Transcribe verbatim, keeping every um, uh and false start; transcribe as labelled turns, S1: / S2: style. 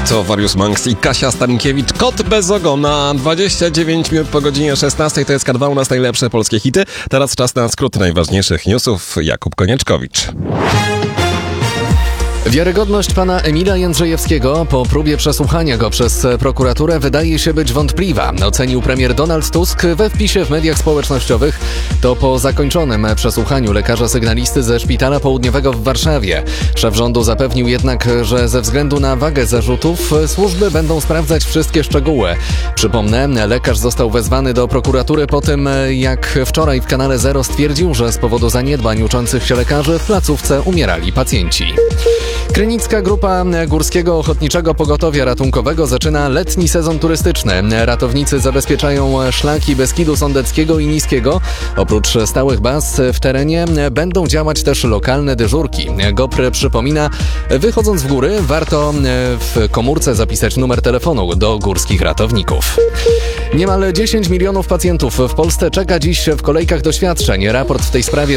S1: To Warius Manx i Kasia Stańkiewicz. Kot bez ogona. dwadzieścia dziewięć minut po godzinie szesnastej. To jest K dwa, u nas najlepsze polskie hity. Teraz czas na skrót najważniejszych newsów. Jakub Konieczkowicz.
S2: Wiarygodność pana Emila Jędrzejewskiego po próbie przesłuchania go przez prokuraturę wydaje się być wątpliwa, ocenił premier Donald Tusk we wpisie w mediach społecznościowych. To po zakończonym przesłuchaniu lekarza sygnalisty ze Szpitala Południowego w Warszawie. Szef rządu zapewnił jednak, że ze względu na wagę zarzutów służby będą sprawdzać wszystkie szczegóły. Przypomnę, lekarz został wezwany do prokuratury po tym, jak wczoraj w kanale Zero stwierdził, że z powodu zaniedbań uczących się lekarzy w placówce umierali pacjenci. Krynicka Grupa Górskiego Ochotniczego Pogotowia Ratunkowego zaczyna letni sezon turystyczny. Ratownicy zabezpieczają szlaki Beskidu Sądeckiego i Niskiego. Oprócz stałych baz w terenie będą działać też lokalne dyżurki. GOPR przypomina, wychodząc w góry warto w komórce zapisać numer telefonu do górskich ratowników. Niemal dziesięć milionów pacjentów w Polsce czeka dziś w kolejkach do świadczeń. Raport w tej sprawie